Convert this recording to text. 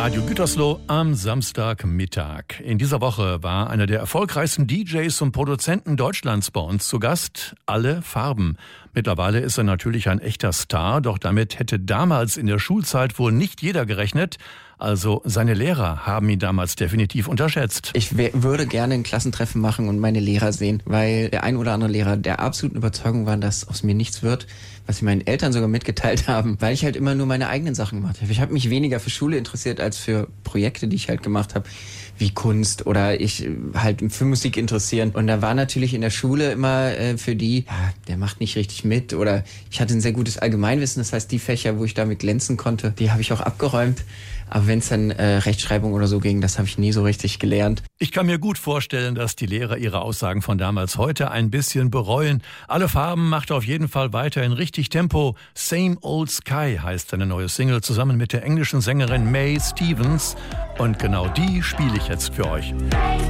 Radio Gütersloh am Samstagmittag. In dieser Woche war einer der erfolgreichsten DJs und Produzenten Deutschlands bei uns zu Gast, Alle Farben. Mittlerweile ist er natürlich ein echter Star, doch damit hätte damals in der Schulzeit wohl nicht jeder gerechnet. Also seine Lehrer haben ihn damals definitiv unterschätzt. Ich würde gerne ein Klassentreffen machen und meine Lehrer sehen, weil der ein oder andere Lehrer der absoluten Überzeugung war, dass aus mir nichts wird, was sie meinen Eltern sogar mitgeteilt haben, weil ich halt immer nur meine eigenen Sachen gemacht habe. Ich habe mich weniger für Schule interessiert als für Projekte, die ich halt gemacht habe, wie Kunst oder ich halt für Musik interessieren. Und da war natürlich in der Schule immer für die, ja, der macht nicht richtig mit, oder ich hatte ein sehr gutes Allgemeinwissen, das heißt die Fächer, wo ich damit glänzen konnte, die habe ich auch abgeräumt. Aber wenn es dann Rechtschreibung oder so ging, das habe ich nie so richtig gelernt. Ich kann mir gut vorstellen, dass die Lehrer ihre Aussagen von damals heute ein bisschen bereuen. Alle Farben macht auf jeden Fall weiterhin richtig Tempo. Same Old Sky heißt seine neue Single zusammen mit der englischen Sängerin Mae Stevens. Und genau die spiele ich jetzt für euch.